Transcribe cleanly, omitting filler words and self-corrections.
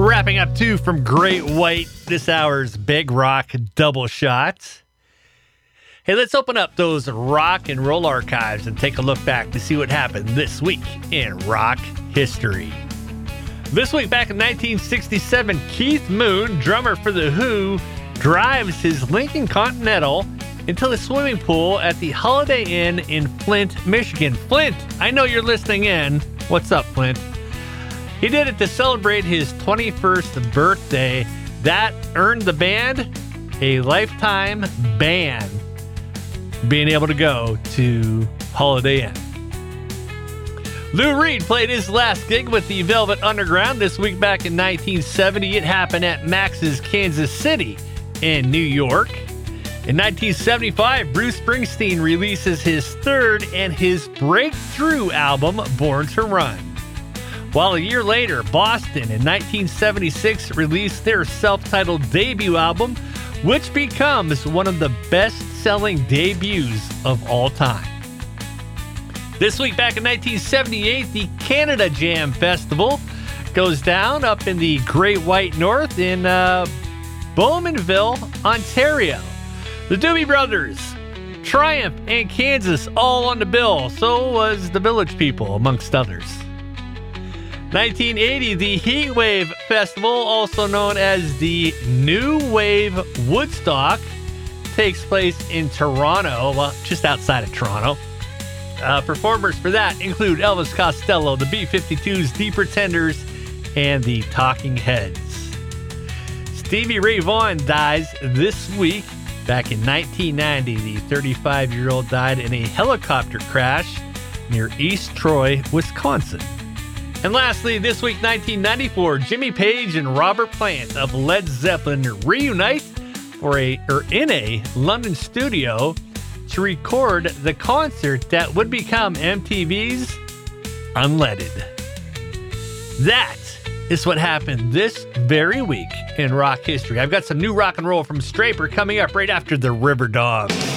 Wrapping up two from Great White, this hour's Big Rock Double Shot. Hey, let's open up those rock and roll archives and take a look back to see what happened this week in rock history. This week back in 1967, Keith Moon, drummer for The Who, drives his Lincoln Continental into the swimming pool at the Holiday Inn in Flint, Michigan. Flint, I know you're listening in. What's up, Flint? He did it to celebrate his 21st birthday. That earned the band a lifetime ban, being able to go to Holiday Inn. Lou Reed played his last gig with the Velvet Underground this week back in 1970. It happened at Max's Kansas City in New York. In 1975, Bruce Springsteen releases his third and his breakthrough album, Born to Run. While a year later, Boston in 1976 released their self-titled debut album, which becomes one of the best-selling debuts of all time. This week back in 1978, the Canada Jam Festival goes down up in the Great White North in Bowmanville, Ontario. The Doobie Brothers, Triumph, and Kansas all on the bill. So was the Village People, amongst others. 1980, the Heat Wave Festival, also known as the New Wave Woodstock, takes place in Toronto, well, just outside of Toronto. Performers for that include Elvis Costello, the B-52s, The Pretenders, and the Talking Heads. Stevie Ray Vaughan dies this week. Back in 1990, the 35-year-old died in a helicopter crash near East Troy, Wisconsin. And lastly, this week, 1994, Jimmy Page and Robert Plant of Led Zeppelin reunite in a London studio to record the concert that would become MTV's Unleaded. That is what happened this very week in rock history. I've got some new rock and roll from Straper coming up right after the River Dogs.